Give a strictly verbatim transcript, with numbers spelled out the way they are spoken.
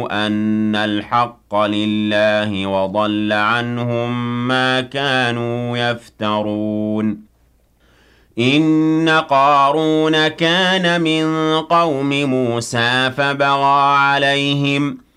أَنَّ الْحَقَّ لِلَّهِ وَضَلَّ عَنْهُم مَّا كَانُوا يَفْتَرُونَ إِنَّ قَارُونَ كَانَ مِن قَوْمِ مُوسَىٰ فَبَغَىٰ عَلَيْهِمْ